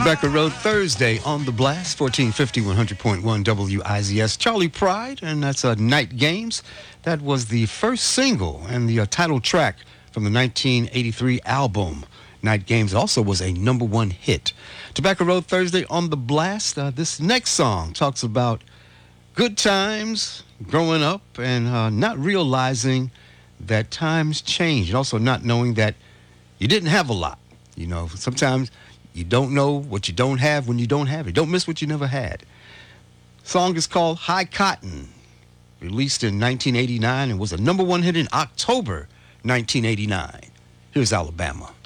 Tobacco Road Thursday on the blast, 1450, 100.1 WIZS. Charlie Pride, and that's Night Games. That was the first single and the title track from the 1983 album. Night Games also was a number one hit. Tobacco Road Thursday on the blast. This next song talks about good times, growing up, and not realizing that times change, and also not knowing that you didn't have a lot. You know, sometimes you don't know what you don't have when you don't have it. Don't miss what you never had. Song is called High Cotton, released in 1989 and was a number one hit in October 1989. Here's Alabama.